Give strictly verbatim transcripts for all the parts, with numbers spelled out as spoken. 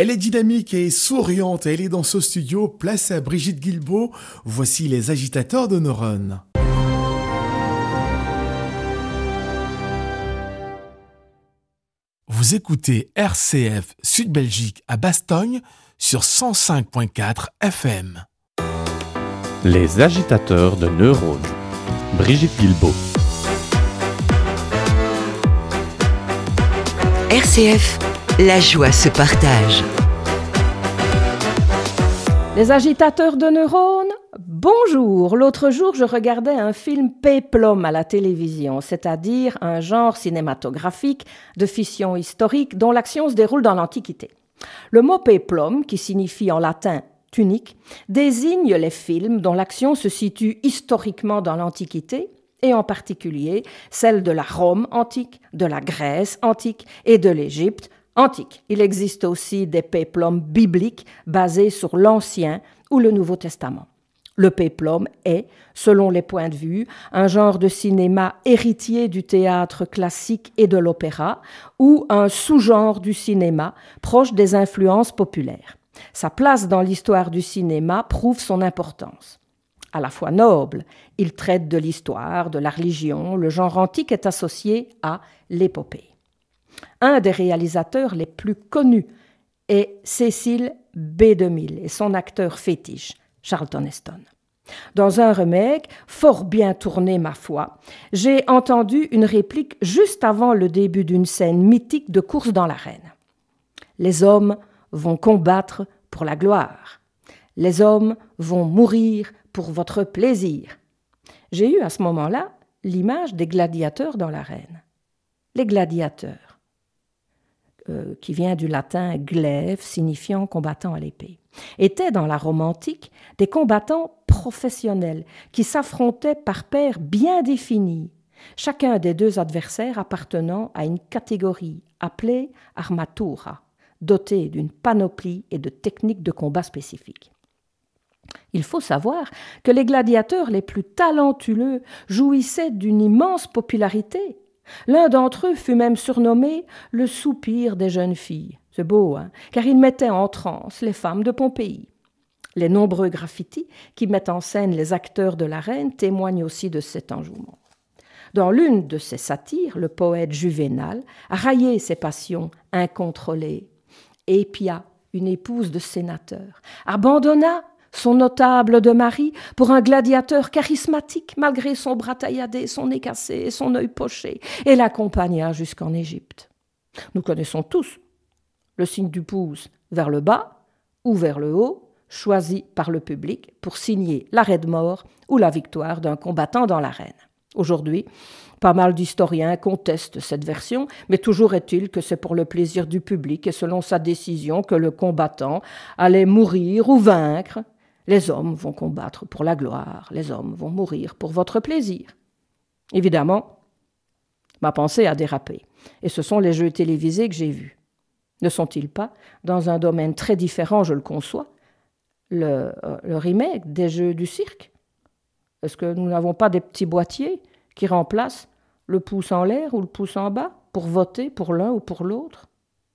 Elle est dynamique et souriante. Elle est dans ce studio. Place à Brigitte Guilbeault. Voici les agitateurs de neurones. Vous écoutez R C F Sud-Belgique à Bastogne sur cent cinq virgule quatre F M. Les agitateurs de neurones. Brigitte Guilbeault. R C F, la joie se partage. Les agitateurs de neurones, bonjour. L'autre jour, je regardais un film péplum à la télévision, c'est-à-dire un genre cinématographique de fiction historique dont l'action se déroule dans l'Antiquité. Le mot péplum, qui signifie en latin tunique, désigne les films dont l'action se situe historiquement dans l'Antiquité, et en particulier celle de la Rome antique, de la Grèce antique et de l'Égypte antique. Il existe aussi des péplums bibliques basés sur l'Ancien ou le Nouveau Testament. Le péplum est, selon les points de vue, un genre de cinéma héritier du théâtre classique et de l'opéra ou un sous-genre du cinéma proche des influences populaires. Sa place dans l'histoire du cinéma prouve son importance. À la fois noble, il traite de l'histoire, de la religion, le genre antique est associé à l'épopée. Un des réalisateurs les plus connus est Cecil B. DeMille et son acteur fétiche, Charlton Heston. Dans un remake, fort bien tourné ma foi, j'ai entendu une réplique juste avant le début d'une scène mythique de course dans l'arène. Les hommes vont combattre pour la gloire. Les hommes vont mourir pour votre plaisir. J'ai eu à ce moment-là l'image des gladiateurs dans l'arène. Les gladiateurs, euh, qui vient du latin glaive, signifiant combattant à l'épée, étaient dans la Rome antique des combattants professionnels qui s'affrontaient par paires bien définies, chacun des deux adversaires appartenant à une catégorie appelée armatura, dotée d'une panoplie et de techniques de combat spécifiques. Il faut savoir que les gladiateurs les plus talentueux jouissaient d'une immense popularité. L'un d'entre eux fut même surnommé « le soupir des jeunes filles ». C'est beau, hein, car il mettait en transe les femmes de Pompéi. Les nombreux graffitis qui mettent en scène les acteurs de l'arène témoignent aussi de cet enjouement. Dans l'une de ses satires, le poète Juvénal a raillé ses passions incontrôlées. Épia, une épouse de sénateur, abandonna son notable de mari pour un gladiateur charismatique, malgré son bras tailladé, son nez cassé et son œil poché, et l'accompagna jusqu'en Égypte. Nous connaissons tous le signe du pouce vers le bas ou vers le haut, choisi par le public pour signer l'arrêt de mort ou la victoire d'un combattant dans l'arène. Aujourd'hui, pas mal d'historiens contestent cette version, mais toujours est-il que c'est pour le plaisir du public et selon sa décision que le combattant allait mourir ou vaincre. Les hommes vont combattre pour la gloire, les hommes vont mourir pour votre plaisir. Évidemment, ma pensée a dérapé, et ce sont les jeux télévisés que j'ai vus. Ne sont-ils pas, dans un domaine très différent, je le conçois, le, euh, le remake des jeux du cirque? Est-ce que nous n'avons pas des petits boîtiers qui remplacent le pouce en l'air ou le pouce en bas pour voter pour l'un ou pour l'autre?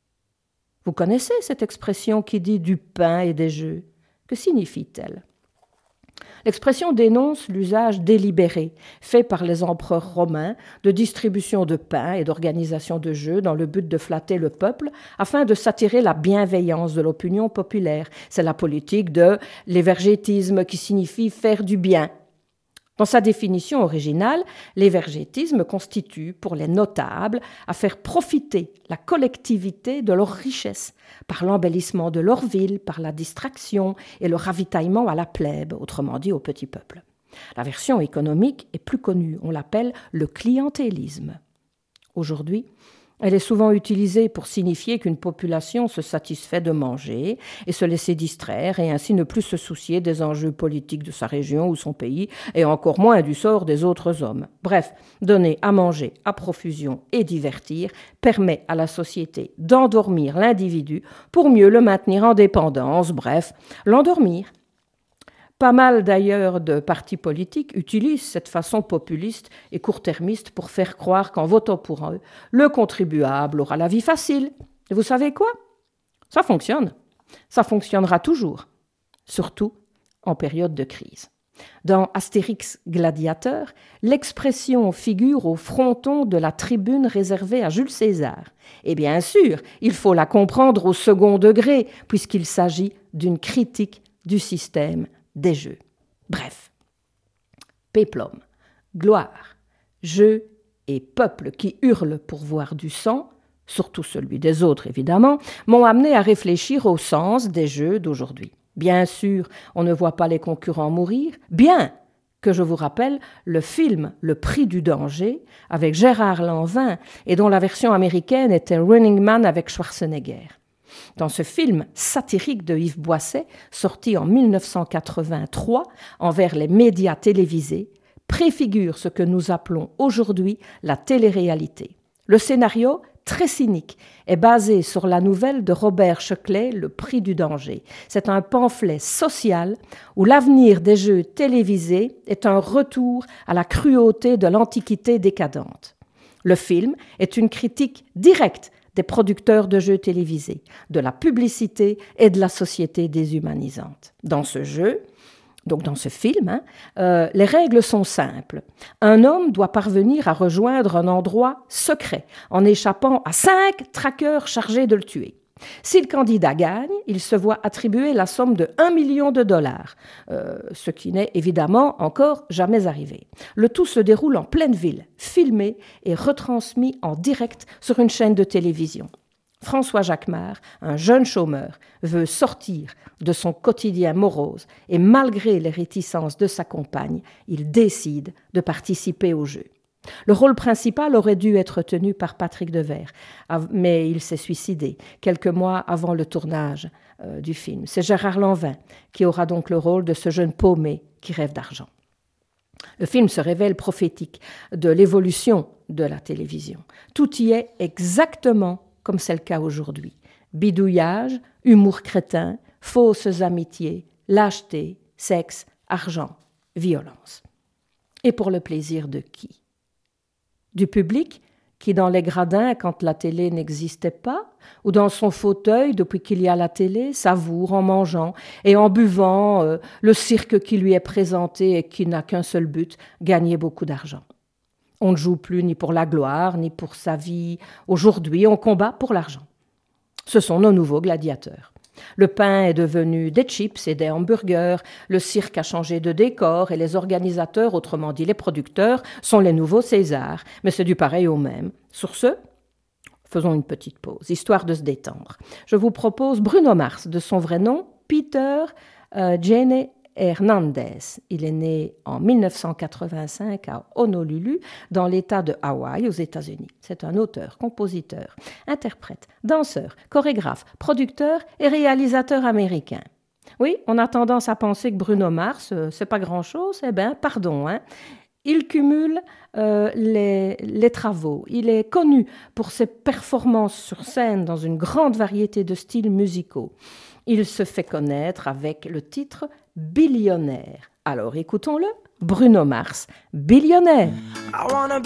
Vous connaissez cette expression qui dit du pain et des jeux. Que signifie-t-elle? L'expression dénonce l'usage délibéré, fait par les empereurs romains, de distribution de pain et d'organisation de jeux dans le but de flatter le peuple afin de s'attirer la bienveillance de l'opinion populaire. C'est la politique de l'évergétisme qui signifie faire du bien. Dans sa définition originale, l'évergétisme constitue pour les notables à faire profiter la collectivité de leurs richesses par l'embellissement de leur ville, par la distraction et le ravitaillement à la plèbe, autrement dit au petit peuple. La version économique est plus connue, on l'appelle le clientélisme. Aujourd'hui, elle est souvent utilisée pour signifier qu'une population se satisfait de manger et se laisser distraire et ainsi ne plus se soucier des enjeux politiques de sa région ou son pays et encore moins du sort des autres hommes. Bref, donner à manger à profusion et divertir permet à la société d'endormir l'individu pour mieux le maintenir en dépendance, bref, l'endormir. Pas mal d'ailleurs de partis politiques utilisent cette façon populiste et court-termiste pour faire croire qu'en votant pour eux, le contribuable aura la vie facile. Et vous savez quoi? Ça fonctionne. Ça fonctionnera toujours, surtout en période de crise. Dans Astérix Gladiateur, l'expression figure au fronton de la tribune réservée à Jules César. Et bien sûr, il faut la comprendre au second degré, puisqu'il s'agit d'une critique du système des jeux. Bref, péplum, gloire, jeu et peuple qui hurlent pour voir du sang, surtout celui des autres évidemment, m'ont amené à réfléchir au sens des jeux d'aujourd'hui. Bien sûr, on ne voit pas les concurrents mourir, bien que je vous rappelle le film Le Prix du danger avec Gérard Lanvin et dont la version américaine était Running Man avec Schwarzenegger. Dans ce film satirique de Yves Boisset, sorti en dix-neuf cent quatre-vingt-trois envers les médias télévisés, préfigure ce que nous appelons aujourd'hui la télé-réalité. Le scénario, très cynique, est basé sur la nouvelle de Robert Sheckley, Le Prix du danger. C'est un pamphlet social où l'avenir des jeux télévisés est un retour à la cruauté de l'Antiquité décadente. Le film est une critique directe des producteurs de jeux télévisés, de la publicité et de la société déshumanisante. Dans ce jeu, donc dans ce film, hein, euh, les règles sont simples. Un homme doit parvenir à rejoindre un endroit secret en échappant à cinq traqueurs chargés de le tuer. Si le candidat gagne, il se voit attribuer la somme de un million de dollars, euh, ce qui n'est évidemment encore jamais arrivé. Le tout se déroule en pleine ville, filmé et retransmis en direct sur une chaîne de télévision. François Jacquemart, un jeune chômeur, veut sortir de son quotidien morose et malgré les réticences de sa compagne, il décide de participer au jeu. Le rôle principal aurait dû être tenu par Patrick Devers, mais il s'est suicidé quelques mois avant le tournage euh, du film. C'est Gérard Lanvin qui aura donc le rôle de ce jeune paumé qui rêve d'argent. Le film se révèle prophétique de l'évolution de la télévision. Tout y est exactement comme c'est le cas aujourd'hui. Bidouillage, humour crétin, fausses amitiés, lâcheté, sexe, argent, violence. Et pour le plaisir de qui ? Du public qui, dans les gradins, quand la télé n'existait pas, ou dans son fauteuil, depuis qu'il y a la télé, savoure en mangeant et en buvant euh, le cirque qui lui est présenté et qui n'a qu'un seul but, gagner beaucoup d'argent. On ne joue plus ni pour la gloire, ni pour sa vie. Aujourd'hui, on combat pour l'argent. Ce sont nos nouveaux gladiateurs. Le pain est devenu des chips et des hamburgers, le cirque a changé de décor et les organisateurs, autrement dit les producteurs, sont les nouveaux Césars. Mais c'est du pareil au même. Sur ce, faisons une petite pause, histoire de se détendre. Je vous propose Bruno Mars, de son vrai nom, Peter euh, Jene Hernandez. Il est né en dix-neuf cent quatre-vingt-cinq à Honolulu, dans l'État de Hawaï, aux États-Unis. C'est un auteur, compositeur, interprète, danseur, chorégraphe, producteur et réalisateur américain. Oui, on a tendance à penser que Bruno Mars, euh, c'est pas grand-chose. Eh bien, pardon, hein. Il cumule euh, les, les travaux. Il est connu pour ses performances sur scène dans une grande variété de styles musicaux. Il se fait connaître avec le titre « Billionnaire ». Alors écoutons-le, Bruno Mars, « Billionnaire ». I wanna